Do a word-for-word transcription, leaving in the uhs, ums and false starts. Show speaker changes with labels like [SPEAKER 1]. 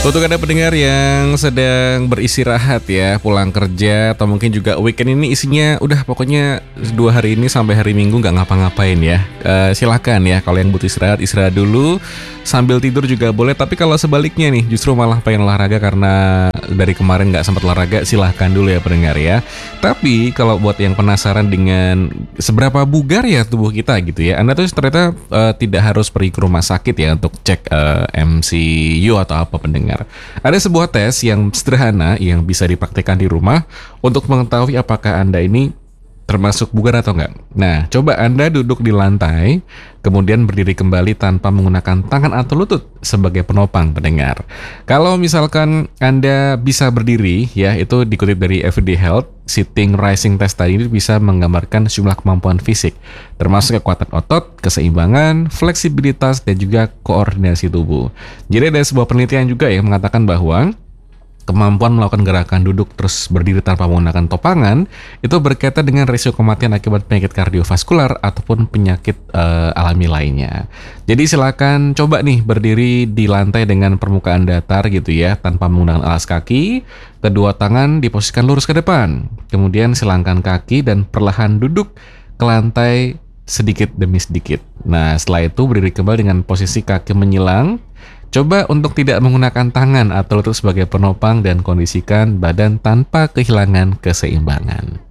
[SPEAKER 1] Untuk Anda pendengar yang sedang beristirahat ya, pulang kerja atau mungkin juga weekend ini isinya udah pokoknya dua hari ini sampai hari Minggu nggak ngapa-ngapain ya. E, silakan ya, kalau yang butuh istirahat, istirahat dulu. Sambil tidur juga boleh, tapi kalau sebaliknya nih justru malah pengen olahraga karena dari kemarin nggak sempat olahraga, silahkan dulu ya pendengar ya. Tapi kalau buat yang penasaran dengan seberapa bugar ya tubuh kita gitu ya, Anda tuh ternyata e, tidak harus pergi ke rumah sakit ya untuk cek e, M C U atau apa pendengar. Ada sebuah tes yang sederhana yang bisa dipraktikkan di rumah untuk mengetahui apakah Anda ini termasuk bugar atau enggak. Nah, coba Anda duduk di lantai, kemudian berdiri kembali tanpa menggunakan tangan atau lutut sebagai penopang pendengar. Kalau misalkan Anda bisa berdiri, ya itu dikutip dari Everyday Health, sitting rising test tadi ini bisa menggambarkan sejumlah kemampuan fisik, termasuk kekuatan otot, keseimbangan, fleksibilitas, dan juga koordinasi tubuh. Jadi ada sebuah penelitian juga yang mengatakan bahwa kemampuan melakukan gerakan duduk terus berdiri tanpa menggunakan topangan itu berkaitan dengan risiko kematian akibat penyakit kardiovaskular ataupun penyakit uh, alami lainnya. Jadi silakan coba nih berdiri di lantai dengan permukaan datar gitu ya, tanpa menggunakan alas kaki. Kedua tangan diposisikan lurus ke depan. Kemudian silangkan kaki dan perlahan duduk ke lantai sedikit demi sedikit. Nah, setelah itu berdiri kembali dengan posisi kaki menyilang. Coba untuk tidak menggunakan tangan atau lutut sebagai penopang dan kondisikan badan tanpa kehilangan keseimbangan.